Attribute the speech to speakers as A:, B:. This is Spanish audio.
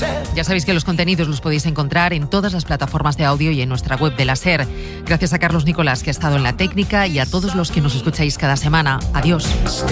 A: Ya sabéis que los contenidos los podéis encontrar en todas las plataformas de audio y en nuestra web de la SER. Gracias a Carlos Nicolás, que ha estado en la técnica, y a todos los que nos escucháis cada semana. Adiós.